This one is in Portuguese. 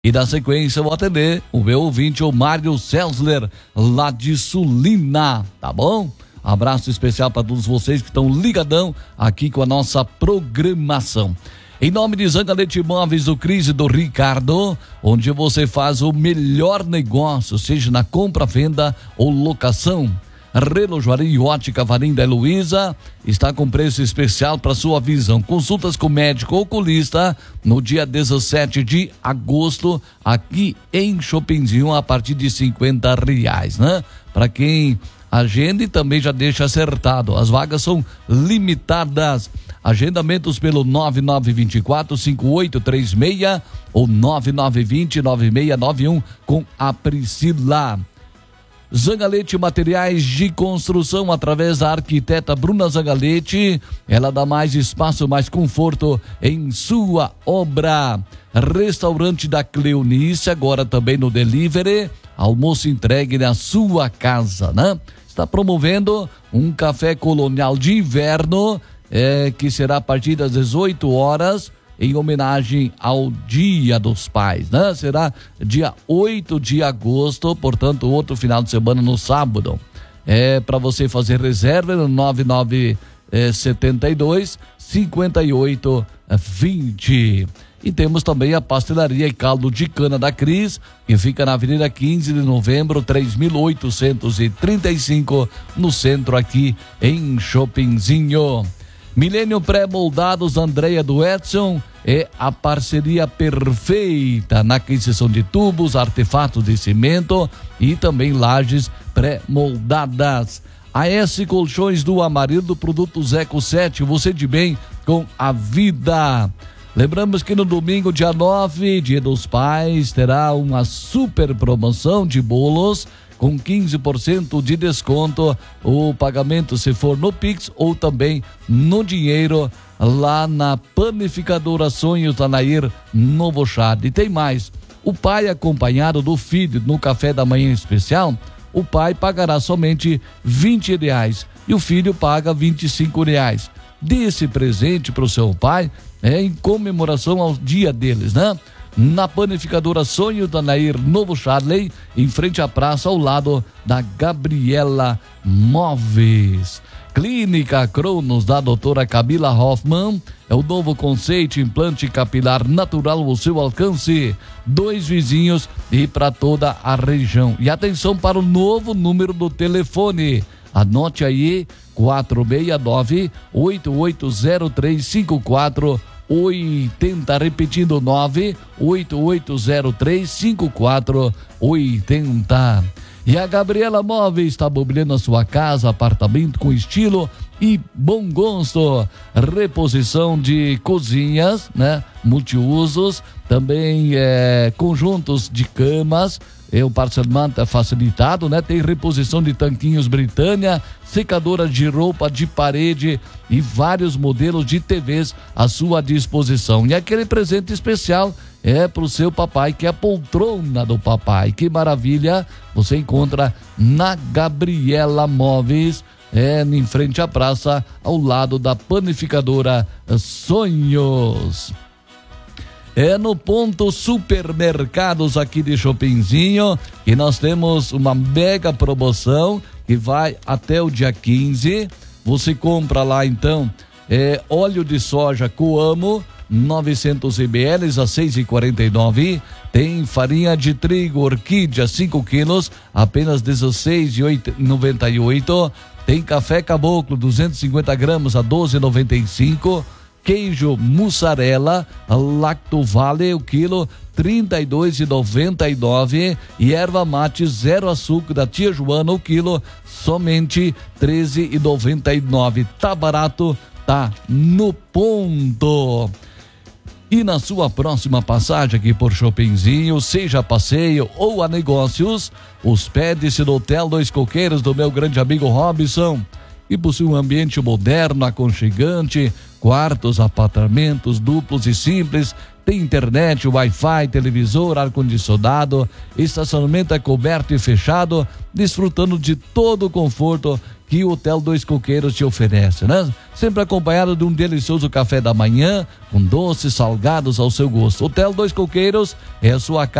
E na sequência eu vou atender o meu ouvinte, o Mário Celsler, lá de Sulina, tá bom? Abraço especial para todos vocês que estão ligadão aqui com a nossa programação. Em nome de Zangalete Imóveis do Cris e do Ricardo, onde você faz o melhor negócio, seja na compra, venda ou locação. Relojoaria e Ótica Varinda Heloísa está com preço especial para sua visão. Consultas com médico oculista no dia 17 de agosto, aqui em Chopinzinho, a partir de R$50, né? Para quem agenda e também já deixa acertado. As vagas são limitadas. Agendamentos pelo 9924-5836 ou 9920-9691 com a Priscila. Zangalete Materiais de Construção, através da arquiteta Bruna Zangalete. Ela dá mais espaço, mais conforto em sua obra. Restaurante da Cleonice, agora também no delivery. Almoço entregue na sua casa, né? Está promovendo um café colonial de inverno, que será a partir das 18 horas, em homenagem ao Dia dos Pais, né? Será dia 8 de agosto, portanto, outro final de semana no sábado. Para você fazer reserva no 9972-5820. E temos também a pastelaria e caldo de cana da Cris, que fica na Avenida 15 de Novembro, 3835, no centro aqui em Chopinzinho. Milênio Pré-Moldados, Andréia do Edson, é a parceria perfeita na aquisição de tubos, artefatos de cimento e também lajes pré-moldadas. AS Colchões do Amarildo, produtos Eco 7, você de bem com a vida. Lembramos que no domingo, dia 9, Dia dos Pais, terá uma super promoção de bolos com 15% de desconto, o pagamento se for no Pix ou também no dinheiro, lá na Panificadora Sonhos Tanair Novo Chad. E tem mais, o pai acompanhado do filho no café da manhã especial, o pai pagará somente R$20 e o filho paga R$25. Dê esse presente para o seu pai, em comemoração ao dia deles, né? Na Panificadora Sonho da Nair Novo Charley, em frente à praça, ao lado da Gabriela Móveis. Clínica Cronos, da doutora Camila Hoffman, é o novo conceito implante capilar natural ao seu alcance. 2 vizinhos e para toda a região. E atenção para o novo número do telefone. Anote aí, 469-8803-5480, repetindo, 98803-5480. E a Gabriela Móveis está mobiliando a sua casa, apartamento com estilo e bom gosto. Reposição de cozinhas, né? Multiusos, também conjuntos de camas. O parcelamento é facilitado, né? Tem reposição de tanquinhos Britânia, secadora de roupa de parede e vários modelos de TVs à sua disposição. E aquele presente especial é pro seu papai, que é a poltrona do papai. Que maravilha! Você encontra na Gabriela Móveis, em frente à praça, ao lado da Panificadora Sonhos. No Ponto Supermercados aqui de Chopinzinho, que nós temos uma mega promoção que vai até o dia 15. Você compra lá então óleo de soja Coamo 900 ml a 6,49. Tem farinha de trigo Orquídea 5 quilos, apenas 16,98. Tem café Caboclo 250 gramas a 12,95. Queijo mussarela Lactovale, o quilo, R$32,99. E erva mate zero açúcar da Tia Joana, o quilo, somente R$13,99. Tá barato, tá no ponto. E na sua próxima passagem aqui por Chopinzinho, seja a passeio ou a negócios, hospede-se no Hotel Dois Coqueiros do meu grande amigo Robson, e possui um ambiente moderno, aconchegante, quartos, apartamentos duplos e simples, tem internet, Wi-Fi, televisor, ar-condicionado, estacionamento é coberto e fechado, desfrutando de todo o conforto que o Hotel Dois Coqueiros te oferece, né? Sempre acompanhado de um delicioso café da manhã, com doces, salgados ao seu gosto. Hotel Dois Coqueiros é a sua casa